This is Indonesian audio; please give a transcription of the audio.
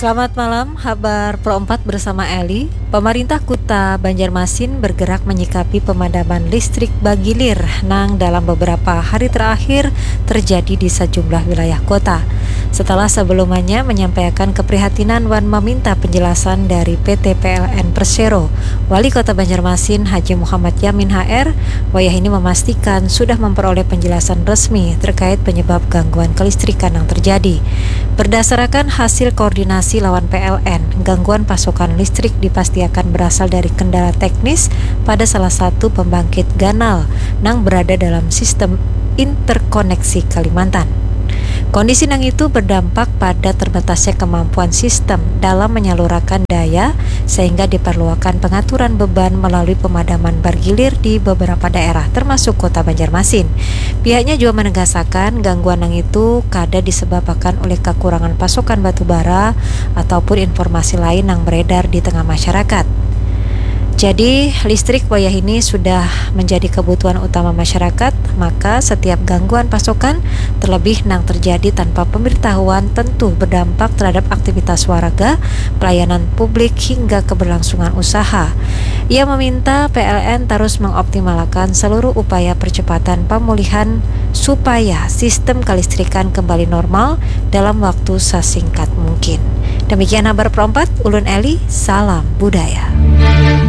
Selamat malam, kabar Pro 4 bersama Eli. Pemerintah Kota Banjarmasin bergerak menyikapi pemadaman listrik Bagilir nang dalam beberapa hari terakhir terjadi di sejumlah wilayah kota. Setelah sebelumnya menyampaikan keprihatinan dan meminta penjelasan dari PT PLN Persero, Wali Kota Banjarmasin Haji Muhammad Yamin HR, wayah ini memastikan sudah memperoleh penjelasan resmi terkait penyebab gangguan kelistrikan yang terjadi. Berdasarkan hasil koordinasi lawan PLN, gangguan pasokan listrik dipastikan berasal dari kendala teknis pada salah satu pembangkit ganal yang berada dalam sistem interkoneksi Kalimantan. Kondisi nang itu berdampak pada terbatasnya kemampuan sistem dalam menyalurkan daya sehingga diperlukan pengaturan beban melalui pemadaman bergilir di beberapa daerah termasuk Kota Banjarmasin. Pihaknya juga menegaskan gangguan nang itu kada disebabkan oleh kekurangan pasokan batu bara ataupun informasi lain yang beredar di tengah masyarakat. Jadi, listrik wayah ini sudah menjadi kebutuhan utama masyarakat, maka setiap gangguan pasokan terlebih nang terjadi tanpa pemberitahuan tentu berdampak terhadap aktivitas warga, pelayanan publik hingga keberlangsungan usaha. Ia meminta PLN terus mengoptimalkan seluruh upaya percepatan pemulihan supaya sistem kelistrikan kembali normal dalam waktu sesingkat mungkin. Demikian kabar Pro 4, Ulun Eli, salam budaya.